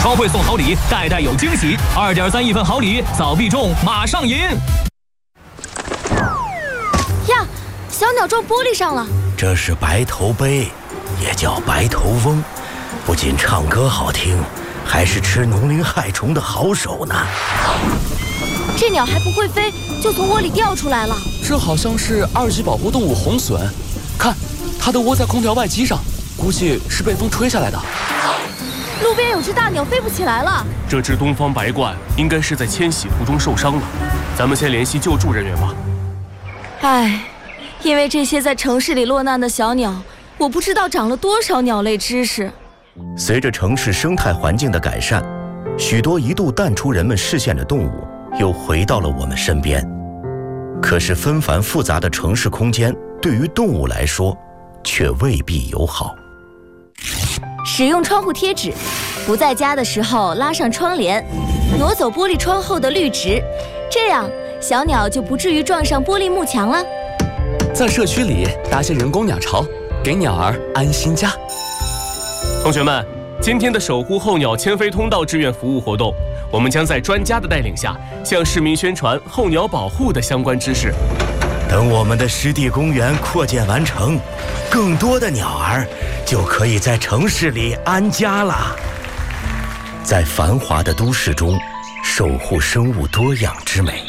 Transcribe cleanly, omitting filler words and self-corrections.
超会送好礼，代代有惊喜。2.3亿份好礼，早必中，马上赢！ 呀，小鸟撞玻璃上了。 这是白头鹎，也叫白头翁，不仅唱歌好听，还是吃农林害虫的好手呢。 这鸟还不会飞，就从窝里掉出来了。 这好像是2级保护动物红隼，看，它都窝在空调外机上，估计是被风吹下来的。 路边有只大鸟飞不起来了。 这只东方白鹳应该是在迁徙途中受伤了，咱们先联系救助人员吧。 唉，因为这些在城市里落难的小鸟，我不知道长了多少鸟类知识。 随着城市生态环境的改善，许多一度淡出人们视线的动物又回到了我们身边。可是纷繁复杂的城市空间对于动物来说却未必友好。 使用窗户贴纸，不在家的时候拉上窗帘，挪走玻璃窗后的绿植，这样小鸟就不至于撞上玻璃幕墙了。 在社区里搭些人工鸟巢，给鸟儿安心家。 同学们，今天的守护候鸟迁飞通道志愿服务活动，我们将在专家的带领下，向市民宣传候鸟保护的相关知识。 等我们的湿地公园扩建完成，更多的鸟儿就可以在城市里安家了。在繁华的都市中，守护生物多样之美。